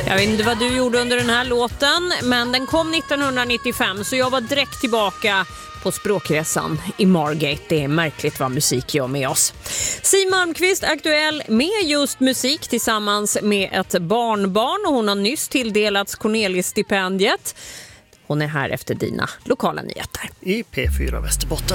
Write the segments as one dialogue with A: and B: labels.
A: Jag vet inte vad du gjorde under den här låten, men den kom 1995 så jag var direkt tillbaka på språkresan i Margate. Det är märkligt vad musik gör med oss. Siw Malmkvist aktuell med just musik tillsammans med ett barnbarn och hon har nyss tilldelats Cornelis-stipendiet. Hon är här efter dina lokala nyheter.
B: I P4 Västerbotten.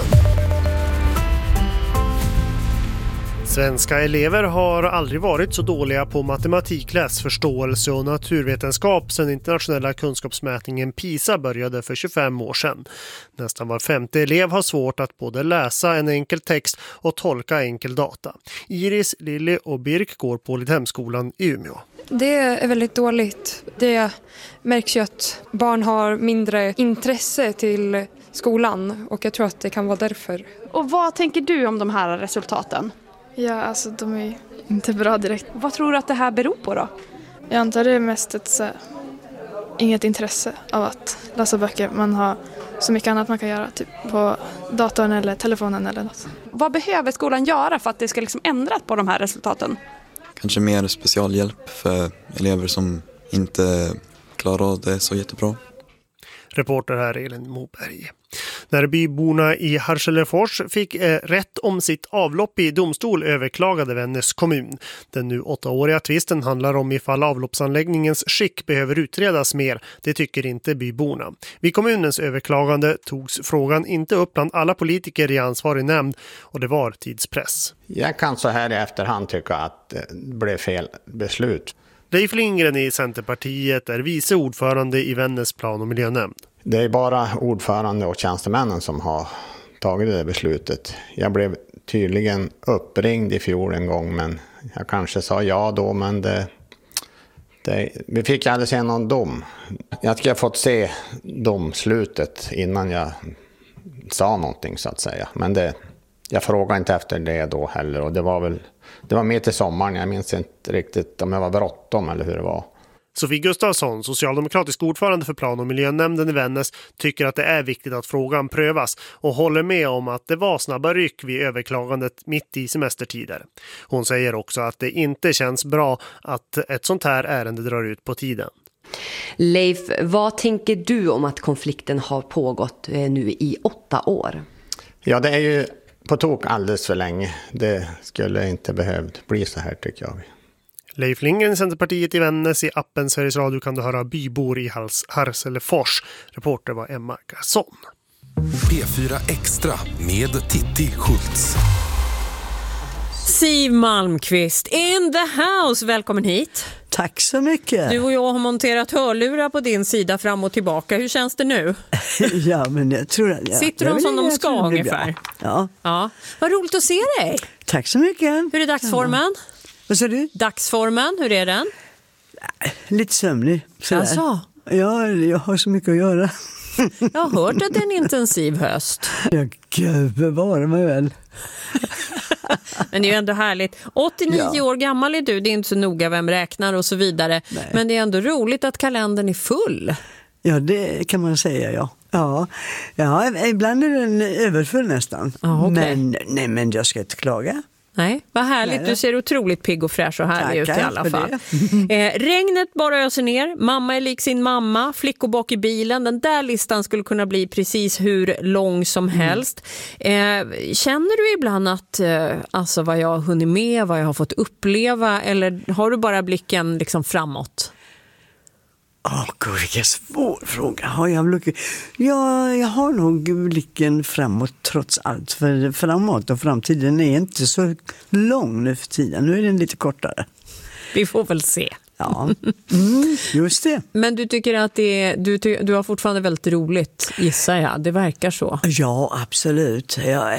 B: Svenska elever har aldrig varit så dåliga på matematik, läsförståelse och naturvetenskap sedan internationella kunskapsmätningen PISA började för 25 år sedan. Nästan var femte elev har svårt att både läsa en enkel text och tolka enkel data. Iris, Lilly och Birk går på Lidhemskolan i Umeå.
C: Det är väldigt dåligt. Det märks ju att barn har mindre intresse till skolan och jag tror att det kan vara därför.
D: Och vad tänker du om de här resultaten?
E: Ja, alltså de är inte bra direkt.
D: Vad tror du att det här beror på då?
E: Jag antar det är mest inget intresse av att läsa böcker. Man har så mycket annat man kan göra, typ på datorn eller telefonen eller något.
D: Vad behöver skolan göra för att det ska liksom ändra på de här resultaten?
F: Kanske mer specialhjälp för elever som inte klarar av det så jättebra.
B: Reporter här Elin Moberg. När byborna i Harselefors fick rätt om sitt avlopp i domstol överklagade Vännäs kommun. Den nu 8-åriga tvisten handlar om ifall avloppsanläggningens skick behöver utredas mer. Det tycker inte byborna. Vid kommunens överklagande togs frågan inte upp bland alla politiker i ansvarig nämnd och det var tidspress.
G: Jag kan så här i efterhand tycka att det blev fel beslut.
B: Leif Lindgren i Centerpartiet är vice ordförande i Vännäs plan- och miljönämnd.
G: Det är bara ordförande och tjänstemännen som har tagit det beslutet. Jag blev tydligen uppringd i fjol en gång, men jag kanske sa ja då, men vi fick aldrig se någon dom. Jag skulle ha fått se domslutet innan jag sa någonting så att säga. Men jag frågade inte efter det då heller och det var mer till sommaren. Jag minns inte riktigt om jag var bråttom eller hur det var.
B: Sofie Gustafsson, socialdemokratisk ordförande för plan- och miljönämnden i Vännäs, tycker att det är viktigt att frågan prövas och håller med om att det var snabba ryck vid överklagandet mitt i semestertider. Hon säger också att det inte känns bra att ett sånt här ärende drar ut på tiden.
H: Leif, vad tänker du om att konflikten har pågått nu i 8 år?
G: Ja, det är ju på tok alldeles för länge. Det skulle inte behövt bli så här tycker jag.
B: Leif Lindgren i Centerpartiet i Vännäs. I appen Sveriges Radio kan du höra bybor i Harselefors. Reporter var Emma Garson.
I: P4 Extra med Titti Schultz.
A: Siw Malmkvist in the house, välkommen hit.
J: Tack så mycket.
A: Du och jag har monterat hörlurar på din sida fram och tillbaka. Hur känns det nu?
J: Ja, men jag tror att
A: sitter de som de ska ungefär? Ja. Vad roligt att se dig.
J: Tack så mycket.
A: Hur är dagsformen?
J: Vad sa du?
A: Dagsformen, hur är den?
J: Lite sömnig.
A: Alltså?
J: Ja, jag har så mycket att göra.
A: Jag har hört att det är en intensiv höst.
J: Ja, gud, bevara mig väl.
A: Men det är ju ändå härligt. 89 år gammal är du, det är inte så noga vem räknar och så vidare. Nej. Men det är ändå roligt att kalendern är full.
J: Ja, det kan man säga, ja. Ja, ibland är den överfull nästan.
A: Okay.
J: Men jag ska inte klaga.
A: Nej, vad härligt.
J: Nej.
A: Du ser otroligt pigg och fräsch och härlig ut i alla fall. Regnet bara öser ner. Mamma är lik sin mamma. Flickor bak i bilen. Den där listan skulle kunna bli precis hur lång som helst. Känner du ibland att alltså vad jag har hunnit med, vad jag har fått uppleva, eller har du bara blicken liksom framåt?
J: Gud, vilken svår fråga. Jag har nog blicken framåt trots allt. För framåt och framtiden är inte så lång nu för tiden. Nu är den lite kortare.
A: Vi får väl se.
J: Ja, just det.
A: Men du tycker att du har fortfarande väldigt roligt, gissar jag. Det verkar så.
J: Ja, absolut.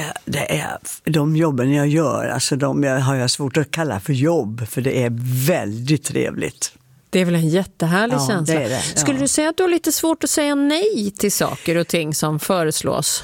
J: De jobben jag gör, alltså har jag svårt att kalla för jobb. För det är väldigt trevligt.
A: Det är väl en jättehärlig känsla.
J: Det är det, ja.
A: Skulle du säga att du har lite svårt att säga nej till saker och ting som föreslås?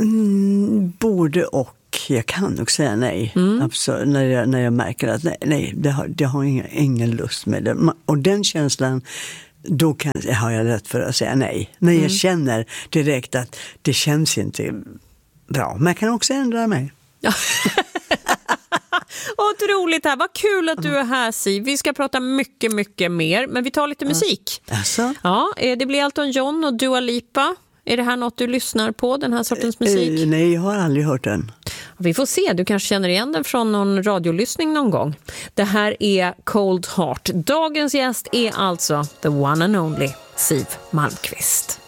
J: Både och. Jag kan nog säga nej. Absolut, när jag märker att nej, det har ingen lust med det. Och den känslan, då har jag lätt för att säga nej. När jag känner direkt att det känns inte bra. Men jag kan också ändra mig.
A: Otroligt här. Vad kul att du är här, Siv. Vi ska prata mycket mer, men vi tar lite musik.
J: Alltså?
A: Ja, det blir Elton John och Dua Lipa. Är det här något du lyssnar på, den här sortens musik?
J: Nej, jag har aldrig hört den.
A: Vi får se, du kanske känner igen den från någon radiolyssning någon gång. Det här är Cold Heart. Dagens gäst är alltså the one and only Siw Malmkvist.